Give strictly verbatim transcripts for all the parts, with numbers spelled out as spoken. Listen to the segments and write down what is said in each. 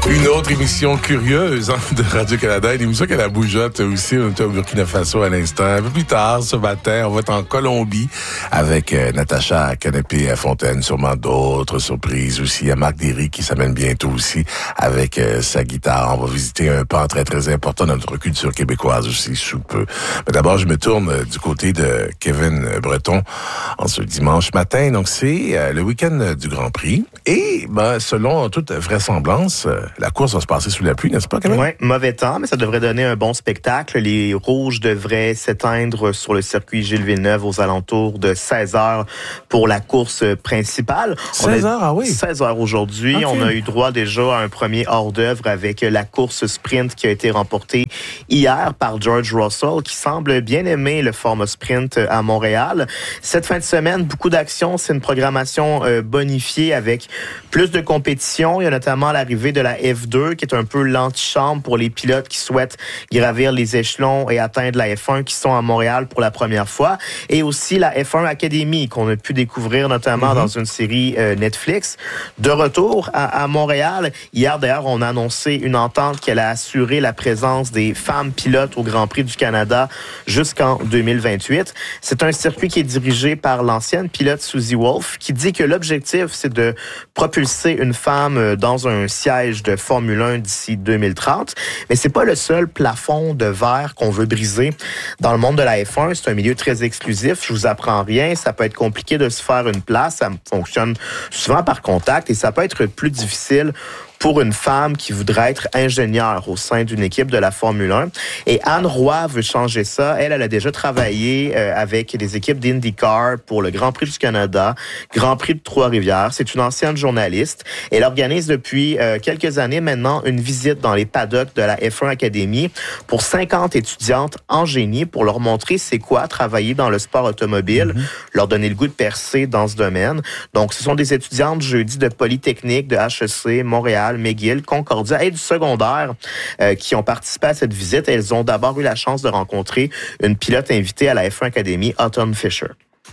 Une autre émission curieuse hein, de Radio-Canada, une émission qui a la bougeotte aussi. On était au Burkina Faso à l'instant. Un peu plus tard, ce matin, on va être en Colombie avec euh, Natacha Canapé-Fontaine, sûrement d'autres surprises aussi. Il y a Marc Derry qui s'amène bientôt aussi avec euh, sa guitare. On va visiter un pan très, très important de notre culture québécoise aussi, sous peu. Mais d'abord, je me tourne euh, du côté de Kevin Breton en ce dimanche matin. Donc, c'est euh, le week-end du Grand Prix. Et, ben, selon toute vraisemblance, euh, la course va se passer sous la pluie, n'est-ce pas, Kevin? Oui, mauvais temps, mais ça devrait donner un bon spectacle. Les rouges devraient s'éteindre sur le circuit Gilles Villeneuve aux alentours de seize heures pour la course principale. seize heures, ah oui? seize heures aujourd'hui. Okay. On a eu droit déjà à un premier hors-d'œuvre avec la course sprint qui a été remportée hier par George Russell, qui semble bien aimer le format sprint à Montréal. Cette fin de semaine, beaucoup d'actions. C'est une programmation euh, bonifiée avec plus de compétition. Il y a notamment l'arrivée de la F deux, qui est un peu l'antichambre pour les pilotes qui souhaitent gravir les échelons et atteindre la F un, qui sont à Montréal pour la première fois. Et aussi la F un Academy, qu'on a pu découvrir notamment mm-hmm. dans une série euh, Netflix. De retour à, à Montréal, hier d'ailleurs, on a annoncé une entente qui allait assurer la présence des femmes pilotes au Grand Prix du Canada jusqu'en deux mille vingt-huit. C'est un circuit qui est dirigé par l'ancienne pilote Susie Wolff, qui dit que l'objectif, c'est de propulser une femme dans un siège de Formule un d'ici deux mille trente. Mais c'est pas le seul plafond de verre qu'on veut briser. Dans le monde de la F un, c'est un milieu très exclusif. Je vous apprends rien. Ça peut être compliqué de se faire une place. Ça fonctionne souvent par contact et ça peut être plus difficile pour une femme qui voudrait être ingénieure au sein d'une équipe de la Formule un. Et Anne Roy veut changer ça. Elle, elle a déjà travaillé euh, avec des équipes d'IndyCar pour le Grand Prix du Canada, Grand Prix de Trois-Rivières. C'est une ancienne journaliste. Elle organise depuis euh, quelques années maintenant une visite dans les paddocks de la F un Academy pour cinquante étudiantes en génie pour leur montrer c'est quoi travailler dans le sport automobile, mm-hmm. leur donner le goût de percer dans ce domaine. Donc, ce sont des étudiantes jeudi de Polytechnique, de H E C, Montréal, McGill, Concordia et du secondaire euh, qui ont participé à cette visite. Elles ont d'abord eu la chance de rencontrer une pilote invitée à la F un Academy, Autumn Fisher.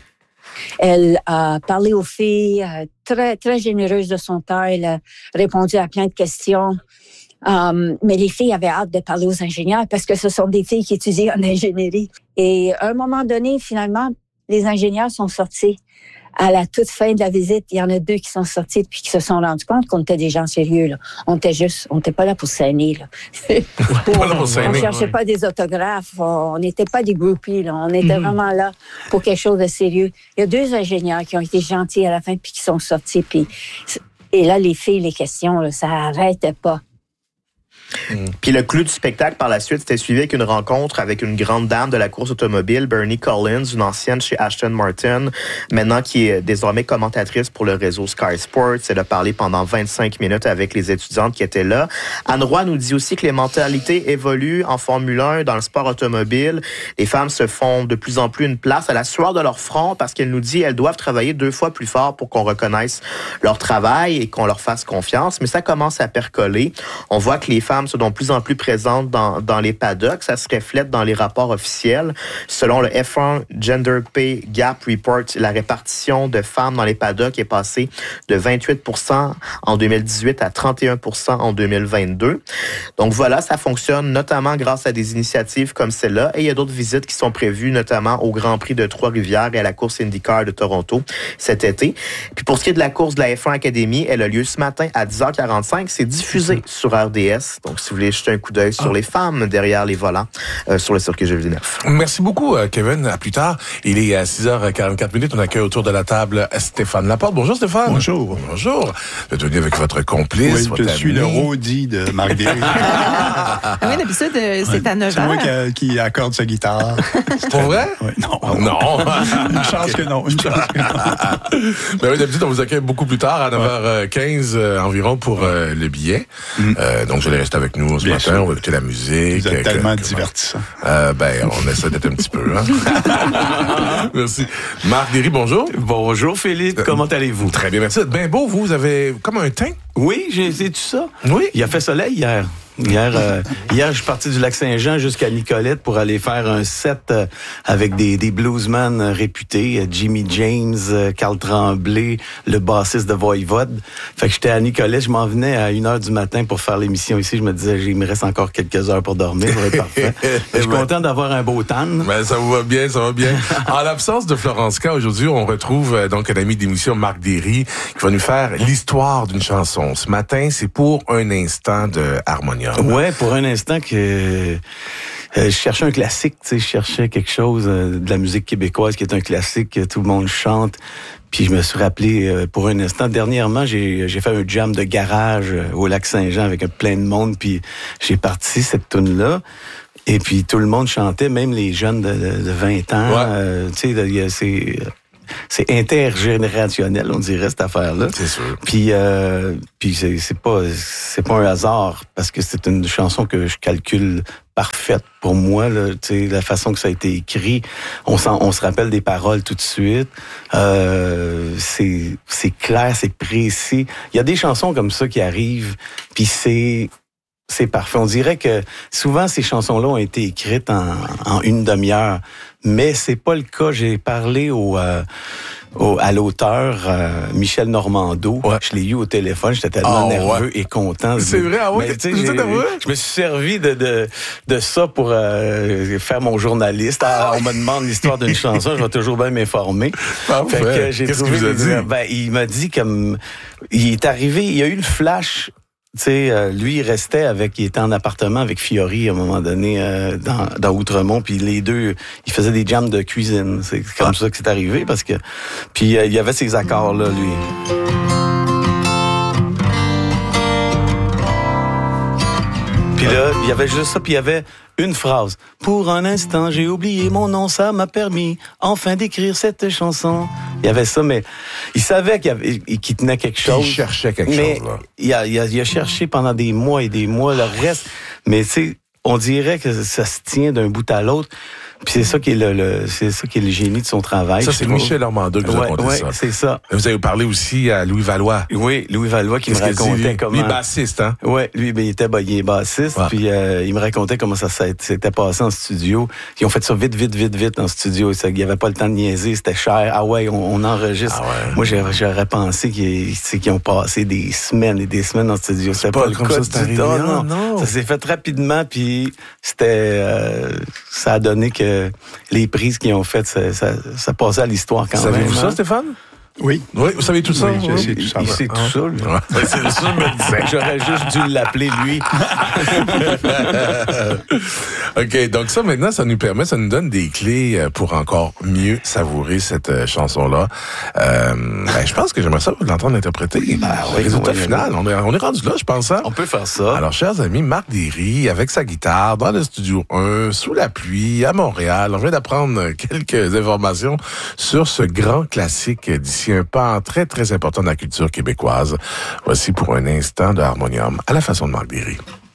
Elle a parlé aux filles, euh, très, très généreuse de son temps. Elle a répondu à plein de questions. Um, mais les filles avaient hâte de parler aux ingénieurs parce que ce sont des filles qui étudient en ingénierie. Et à un moment donné, finalement, les ingénieurs sont sortis. À la toute fin de la visite, il y en a deux qui sont sortis puis qui se sont rendus compte qu'on était des gens sérieux. Là. On était juste, on n'était pas là pour s'aîner. Là. Pas là pour s'aîner. On ne cherchait pas des autographes, on n'était pas des groupies. Là. On était mm-hmm. vraiment là pour quelque chose de sérieux. Il y a deux ingénieurs qui ont été gentils à la fin puis qui sont sortis. Puis, et là, les filles, les questions, là, ça n'arrêtait pas. Mm. Puis le clou du spectacle par la suite, c'était suivi avec une rencontre avec une grande dame de la course automobile, Bernie Collins, une ancienne chez Aston Martin, maintenant qui est désormais commentatrice pour le réseau Sky Sports. Elle a parlé pendant vingt-cinq minutes avec les étudiantes qui étaient là. Anne Roy nous dit aussi que les mentalités évoluent en Formule un, dans le sport automobile. Les femmes se font de plus en plus une place à la sueur de leur front parce qu'elle nous dit qu'elles doivent travailler deux fois plus fort pour qu'on reconnaisse leur travail et qu'on leur fasse confiance. Mais ça commence à percoler. On voit que les femmes sont de plus en plus présentes dans, dans les paddocks. Ça se reflète dans les rapports officiels. Selon le F un Gender Pay Gap Report, la répartition de femmes dans les paddocks est passée de vingt-huit pour cent en deux mille dix-huit à trente et un pour cent en deux mille vingt-deux. Donc voilà, ça fonctionne notamment grâce à des initiatives comme celle-là. Et il y a d'autres visites qui sont prévues, notamment au Grand Prix de Trois-Rivières et à la course IndyCar de Toronto cet été. Puis pour ce qui est de la course de la F un Academy, elle a lieu ce matin à dix heures quarante-cinq. C'est diffusé sur R D S. Donc, si vous voulez jeter un coup d'œil sur ah. les femmes derrière les volants euh, sur le circuit Gilles Villeneuve. Merci beaucoup, Kevin. À plus tard. Il est à six heures quarante-quatre minutes. On accueille autour de la table Stéphane Laporte. Bonjour, Stéphane. Bonjour. Bonjour. Vous êtes venu avec votre complice. Oui, votre je ami. suis le roadie de Marc Derry. Ah oui, d'habitude, c'est ouais. à neuf heures. C'est moi qui, qui accorde sa guitare. C'est pour vrai? Oui, non. Non. Une chance que non. Une chance que non. Ben oui, d'habitude, on vous accueille beaucoup plus tard, à neuf heures quinze euh, environ, pour euh, le billet. Mm. Euh, donc, vous allez rester avec nous ce Bien matin. Sûr. On va écouter la musique. Vous êtes que, tellement que, divertissant. Euh, ben, on essaie d'être un petit peu. Hein? Merci. Marc Derry, bonjour. Bonjour, Philippe. Comment allez-vous? Très bien, merci. Vous êtes bien beau, vous. Vous avez comme un teint. Oui, j'ai essayé tout ça. Oui. Il a fait soleil hier. Hier, euh, hier, je suis parti du Lac-Saint-Jean jusqu'à Nicolette pour aller faire un set euh, avec des, des bluesmen euh, réputés, euh, Jimmy James, euh, Carl Tremblay, le bassiste de Voivode. Fait que j'étais à Nicolette, je m'en venais à une heure du matin pour faire l'émission ici. Je me disais, il me reste encore quelques heures pour dormir, ça va être parfait. Je suis content d'avoir un beau tan. Ben, ça vous va bien, ça va bien. En l'absence de Florence K, aujourd'hui, on retrouve euh, donc un ami d'émission, Marc Derry, qui va nous faire l'histoire d'une chanson. Ce matin, c'est pour un instant de harmonium. Ouais, pour un instant que euh, je cherchais un classique, tu sais, je cherchais quelque chose euh, de la musique québécoise qui est un classique que tout le monde chante. Puis je me suis rappelé euh, pour un instant. Dernièrement, j'ai j'ai fait un jam de garage euh, au Lac-Saint-Jean avec un plein de monde. Puis j'ai parti cette tune-là. Et puis tout le monde chantait, même les jeunes de, de, de vingt ans. Ouais. Euh, tu sais, c'est c'est intergénérationnel, on dirait, cette affaire-là. C'est sûr. Puis, euh, puis c'est, c'est pas, c'est pas un hasard parce que c'est une chanson que je calcule parfaite pour moi. Là, tu sais, la façon que ça a été écrit, on, s'en, on se rappelle des paroles tout de suite. Euh, c'est, c'est clair, c'est précis. Il y a des chansons comme ça qui arrivent, puis c'est c'est parfait. On dirait que souvent ces chansons-là ont été écrites en, en une demi-heure, mais c'est pas le cas. J'ai parlé au, euh, au à l'auteur euh, Michel Normando. Ouais. Je l'ai eu au téléphone. J'étais tellement oh, nerveux ouais. et content. C'est vrai, ah ouais. Mais, je me suis servi de de, de ça pour euh, faire mon journaliste. Ah, on me demande l'histoire d'une chanson, je vais toujours bien m'informer. Parfait. Fait que j'ai Qu'est-ce trouvé qu'il vous a dit? Ben, il m'a dit comme il est arrivé, il y a eu le flash. Tu sais, euh, lui, il restait avec, il était en appartement avec Fiori à un moment donné euh, dans, dans Outremont, puis les deux, ils faisaient des jams de cuisine. C'est comme ah. ça que c'est arrivé parce que, puis euh, il y avait ces accords là, lui. Puis là, il y avait juste ça, puis il y avait une phrase. Pour un instant, j'ai oublié mon nom, ça m'a permis enfin d'écrire cette chanson. Il y avait ça, mais il savait qu'il, avait, qu'il tenait quelque chose. Il cherchait quelque mais chose, là. Il a, il, a, il a cherché pendant des mois et des mois le reste. Mais tu sais, on dirait que ça se tient d'un bout à l'autre. Puis c'est ça qui est le, le c'est ça qui est le génie de son travail. Ça, c'est trouve. Michel Normando qui vous a ouais, raconté ouais, ça. c'est ça. Vous avez parlé aussi à Louis Valois. Oui, Louis Valois qui Qu'est-ce me racontait dit, lui? comment... Lui, bassiste, hein? Oui, lui, ben, il était ben, il est bassiste, ouais. Puis euh, il me racontait comment ça s'était passé en studio. Ils ont fait ça vite, vite, vite, vite en studio. Il n'y avait pas le temps de niaiser, c'était cher. Ah ouais, on, on enregistre. Ah ouais. Moi, j'aurais, j'aurais pensé qu'ils, qu'ils ont passé des semaines et des semaines en studio. C'était pas, pas le cas ça, du tout. Non, non. Ça s'est fait rapidement, puis c'était... Euh, ça a donné que les prises qu'ils ont faites, ça, ça, ça passait à l'histoire quand Savez-vous même. Savez-vous ça, Stéphane? Oui. Oui, vous savez tout ça? Oui, je sais tout ça. Il sait tout ça, lui. Ouais, c'est ça, je me disais. J'aurais juste dû l'appeler, lui. OK, donc ça, maintenant, ça nous permet, ça nous donne des clés pour encore mieux savourer cette euh, chanson-là. Euh, ben, je pense que j'aimerais ça vous l'entendre interpréter. Ben, oui, résultat oui, final, on est, on est rendu là, je pense. Hein? On peut faire ça. Alors, chers amis, Marc Derry, avec sa guitare, dans le studio un, sous la pluie, à Montréal. On vient d'apprendre quelques informations sur ce grand classique d'ici un pan très, très important de la culture québécoise. Voici pour un instant de harmonium à la façon de Marc Derry.